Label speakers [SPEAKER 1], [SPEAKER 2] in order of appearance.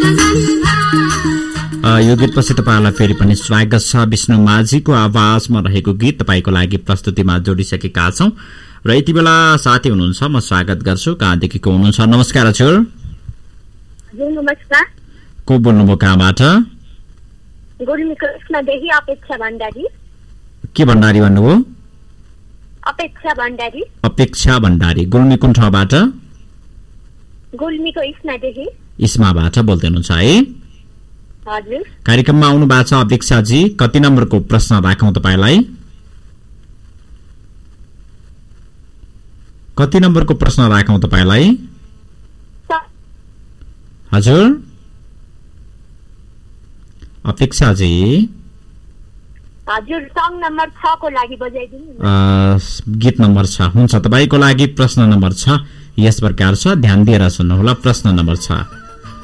[SPEAKER 1] यो गीतपछि तपाईँलाई फेरि पनि स्वागत छ। विष्णु माझीको आवाजमा रहेको गीत तपाईँको लागि प्रस्तुतिमा जोडिसकेका छौं र यति बेला साथी हुनुहुन्छ, म स्वागत गर्छु। कहाँदेखि को हुनुहुन्छ? नमस्कार हजुर।
[SPEAKER 2] नमस्कार।
[SPEAKER 1] को बोल्नुभयो, कहाँबाट? के भण्डारी भन्नुभयो? अपेक्षा भण्डारी। गुल्मी कुन ठाउँबाट? इस्माबाट बोल्दै हुनुहुन्छ है?
[SPEAKER 2] हजुर।
[SPEAKER 1] कार्यक्रममा आउनु भएको छ अपेक्षाजी। कति नम्बरको प्रश्न राखौं तपाईलाई? कति नम्बरको प्रश्न राखौं तपाईलाई? हजुर अपेक्षाजी।
[SPEAKER 2] हजुर, सङ नम्बर 6 को लागि बजाइदिनु।
[SPEAKER 1] गीत नम्बर 6 हुन्छ। तपाईको लागि प्रश्न नम्बर 6 यस प्रकार छ, ध्यान दिएर सुन्नुहोला। प्रश्न नम्बर 6,